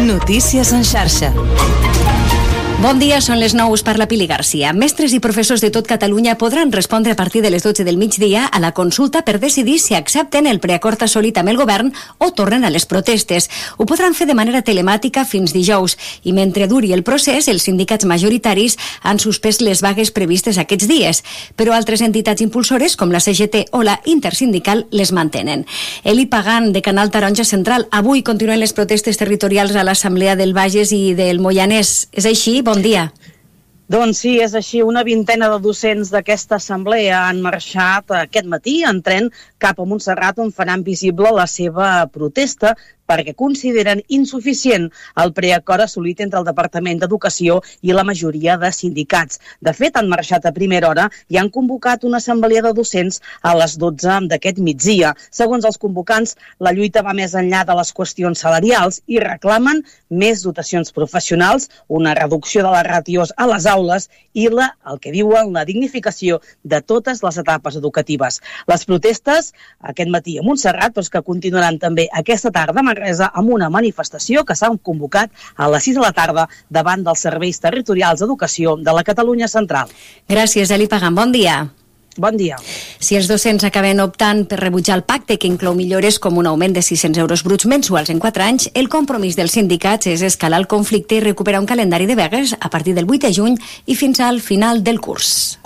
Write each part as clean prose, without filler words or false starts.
Notícies en xarxa. Bon dia, són les 9, per la Pili Garcia. Mestres i professors de tot Catalunya podran respondre a partir de les 12 del migdia a la consulta per decidir si accepten el preacord assolit amb el govern o tornen a les protestes. Ho podran fer de manera telemàtica fins dijous i mentre duri el procés, els sindicats majoritaris han suspès les vagues previstes aquests dies, però altres entitats impulsores com la CGT o la Intersindical les mantenen. Eli Pagan, de Canal Taronja Central, avui continuen les protestes territorials a l'Assemblea del Bages i del Moianès. És així? Bon dia. Doncs sí, és així. Una vintena de docents d'aquesta assemblea han marxat aquest matí en tren cap a Montserrat, on faran visible la seva protesta perquè consideren insuficient el preacord assolit entre el Departament d'Educació i la majoria de sindicats. De fet, han marxat a primera hora i han convocat una assemblea de docents a les 12 d'aquest migdia. Segons els convocants, la lluita va més enllà de les qüestions salarials i reclamen més dotacions professionals, una reducció de les ràtios a les aules i el que diuen, la dignificació de totes les etapes educatives. Les protestes aquest matí a Montserrat, però que continuaran també aquesta tarda a Manresa amb una manifestació que s'ha convocat a les 6 de la tarda davant dels serveis territorials d'educació de la Catalunya Central. Gràcies, Eli Pagan. Bon dia. Bon dia. Si els docents acaben optant per rebutjar el pacte, que inclou millores com un augment de 600 euros bruts mensuals en 4 anys, el compromís dels sindicats és escalar el conflicte i recuperar un calendari de vagues a partir del 8 de juny i fins al final del curs.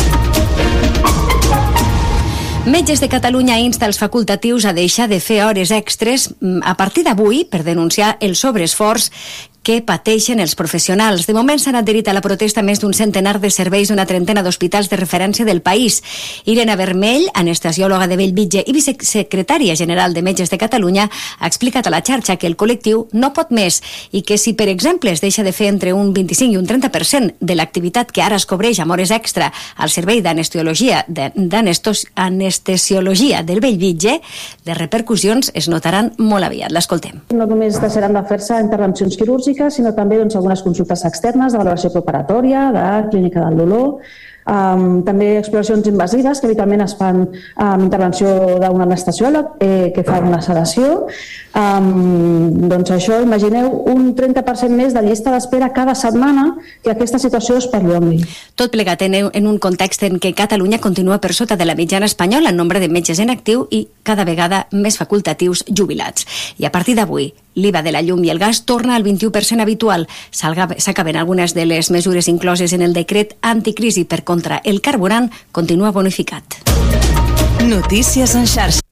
Metges de Catalunya insta els facultatius a deixar de fer hores extres a partir d'avui per denunciar el sobreesforç que pateixen els professionals. De moment s'han adherit a la protesta més d'un centenar de serveis d'una trentena d'hospitals de referència del país. Irene Vermell, anestesiòloga de Bellvitge i vicesecretària general de Metges de Catalunya, ha explicat a la xarxa que el col·lectiu no pot més i que si, per exemple, es deixa de fer entre un 25 i un 30% de l'activitat que ara es cobreix amb hores extra al servei d'anestesiologia del Bellvitge, les repercussions es notaran molt aviat. L'escoltem. No només deixaran de fer-se intervencions quirúrgiques, sinó també algunes consultes externes de valoració preparatòria, de clínica del dolor, també exploracions invasives que habitualment es fan amb intervenció d'un anestesiòleg que fa una sedació. Doncs això, imagineu un 30% més de llista d'espera cada setmana que aquesta situació es perllongui. Tot plegat en un context en què Catalunya continua per sota de la mitjana espanyola en nombre de metges en actiu i cada vegada més facultatius jubilats. I a partir d'avui, l'IVA de la llum i el gas torna al 21% habitual. S'acaben algunes de les mesures incloses en el decret anticrisi per contra el carburant, continua bonificat. Notícies en xarxa.